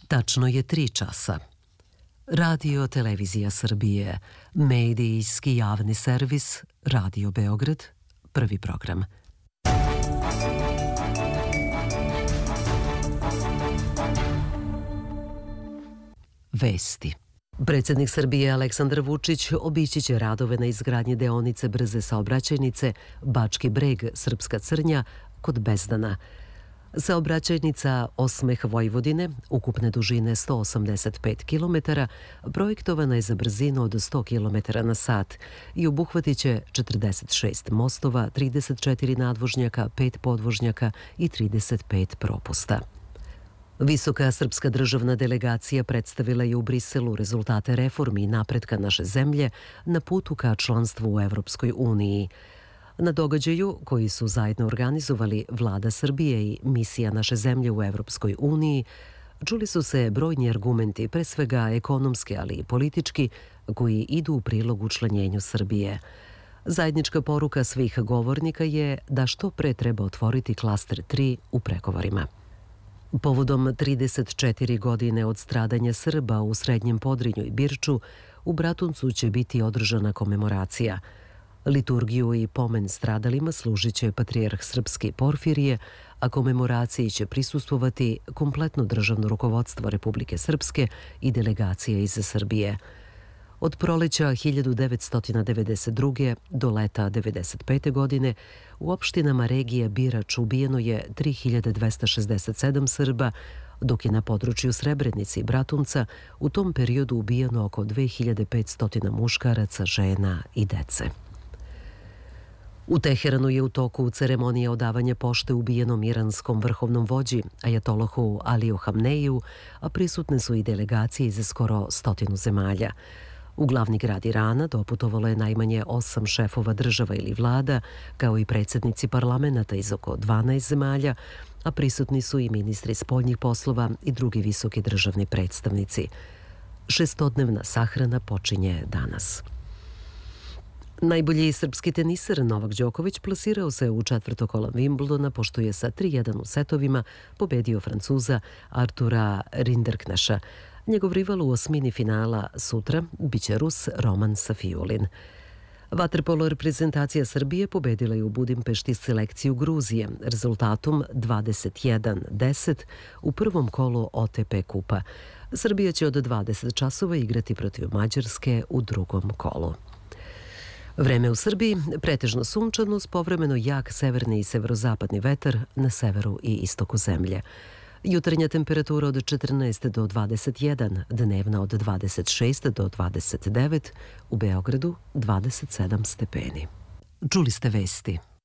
Tačno je 3 časa. Radio Televizija Srbije, medijski javni servis, Radio Beograd, prvi program. Vesti. Predsjednik Srbije Aleksandar Vučić obići će radove na izgradnji deonice brze saobraćajnice Bački Breg – Srpska Crnja kod Bezdana. Saobraćajnica Osmeh Vojvodine, ukupne dužine 185 km, projektovana je za brzinu od 100 km na sat i obuhvatit će 46 mostova, 34 nadvožnjaka, 5 podvožnjaka i 35 propusta. Visoka srpska državna delegacija predstavila je u Briselu rezultate reformi i napretka naše zemlje na putu ka članstvu u Evropskoj uniji. Na događaju, koji su zajedno organizovali Vlada Srbije i misija naše zemlje u Evropskoj uniji, čuli su se brojni argumenti, pre svega ekonomski, ali i politički, koji idu u prilog učlanjenju Srbije. Zajednička poruka svih govornika je da što pre treba otvoriti klaster 3 u pregovorima. Povodom 34 godine od stradanja Srba u Srednjem Podrinju i Birču, u Bratuncu će biti održana komemoracija. Liturgiju i pomen stradalima služit će patrijarh srpski Porfirije, a komemoraciji će prisustvovati kompletno državno rukovodstvo Republike Srpske i delegacije iz Srbije. Od proleća 1992. do leta 1995. godine u opštinama regije Birač ubijeno je 3267 Srba, dok je na području Srebrenice i Bratunca u tom periodu ubijeno oko 2500 muškaraca, žena i dece. U Teheranu je u toku ceremonija odavanja pošte ubijenom iranskom vrhovnom vođi, ajatolahu Aliju Hamneiju, a prisutne su i delegacije iz skoro 100 zemalja. U glavni grad Irana doputovalo je najmanje 8 šefova država ili vlada, kao i predsjednici parlamenta iz oko 12 zemalja, a prisutni su i ministri spoljnih poslova i drugi visoki državni predstavnici. 6-dnevna sahrana počinje danas. Najbolji srpski teniser Novak Đoković plasirao se u četvrto kolo Wimbledona, pošto je sa 3-1 u setovima pobedio Francuza Artura Rinderkneša. Njegov rival u osmini finala sutra biće Rus Roman Safiulin. Vaterpolo reprezentacija Srbije pobedila je u Budimpešti selekciju Gruzije rezultatom 21-10 u prvom kolu OTP kupa. Srbija će od 20 časova igrati protiv Mađarske u drugom kolu. Vreme u Srbiji pretežno sunčano s povremeno jak severni i severozapadni vetar na severu i istoku zemlje. Jutarnja temperatura od 14 do 21, dnevna od 26 do 29, u Beogradu 27 stepeni. Čuli ste vesti.